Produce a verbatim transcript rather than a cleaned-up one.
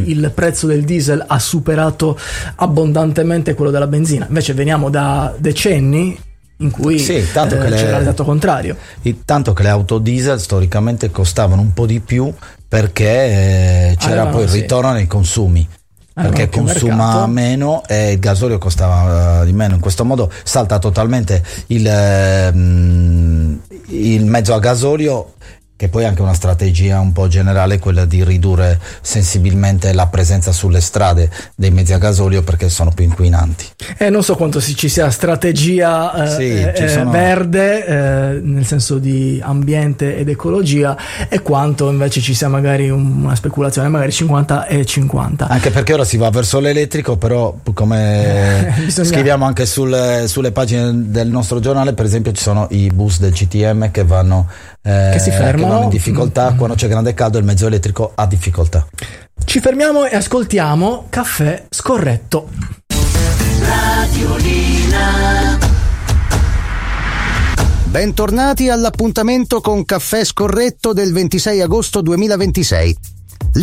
mm. il prezzo del diesel ha superato abbondantemente quello della benzina. Invece veniamo da decenni in cui sì, tanto eh, che c'era le, il dato contrario. Tanto che le auto diesel storicamente costavano un po' di più perché eh, c'era Avevano, poi il sì. ritorno nei consumi. Perché consuma mercato. meno e il gasolio costava uh, di meno. In questo modo salta totalmente il, um, il mezzo a gasolio, che poi è anche una strategia un po' generale, quella di ridurre sensibilmente la presenza sulle strade dei mezzi a gasolio perché sono più inquinanti. E eh, non so quanto ci sia strategia eh, sì, eh, sono... verde eh, nel senso di ambiente ed ecologia, e quanto invece ci sia magari un, una speculazione, magari cinquanta e cinquanta. Anche perché ora si va verso l'elettrico, però come eh, bisogna... scriviamo anche sulle, sulle pagine del nostro giornale, per esempio ci sono i bus del C T M che vanno eh, che si fermano che vanno in difficoltà, mm. quando c'è grande caldo il mezzo elettrico ha difficoltà. Ci fermiamo e ascoltiamo Caffè Scorretto. Radiolina. Bentornati all'appuntamento con Caffè Scorretto del ventisei agosto duemilaventisei.